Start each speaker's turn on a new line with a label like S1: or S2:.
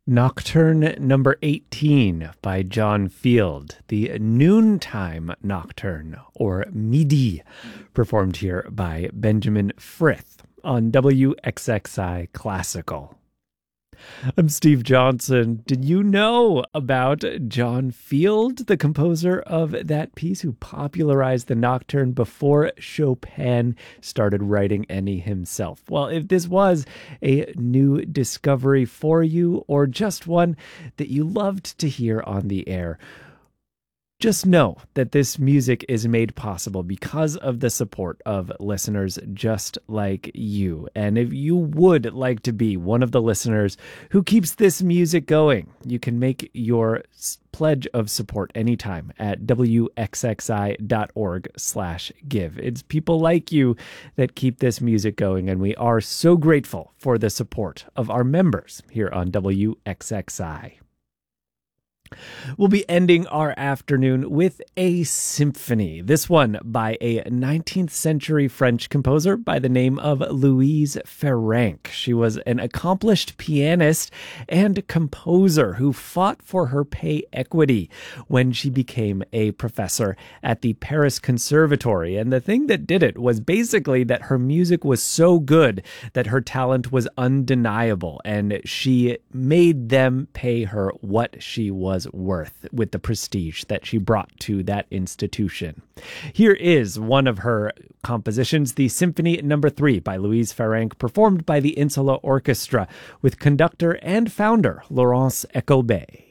S1: Nocturne number 18 by John Field, the Noontime Nocturne, or Midi, performed here by Benjamin Frith on WXXI Classical. I'm Steve Johnson. Did you know about John Field, the composer of that piece who popularized the nocturne before Chopin started writing any himself? Well, if this was a new discovery for you or just one that you loved to hear on the air, just know that this music is made possible because of the support of listeners just like you. And if you would like to be one of the listeners who keeps this music going, you can make your pledge of support anytime at wxxi.org/give. It's people like you that keep this music going, and we are so grateful for the support of our members here on WXXI. We'll be ending our afternoon with a symphony, this one by a 19th century French composer by the name of Louise Farrenc. She was an accomplished pianist and composer who fought for her pay equity when she became a professor at the Paris Conservatory. And the thing that did it was basically that her music was so good that her talent was undeniable, and she made them pay her what she was worth with the prestige that she brought to that institution. Here is one of her compositions, the Symphony Number 3 by Louise Farrenc, performed by the Insula Orchestra with conductor and founder Laurence Eckelbey.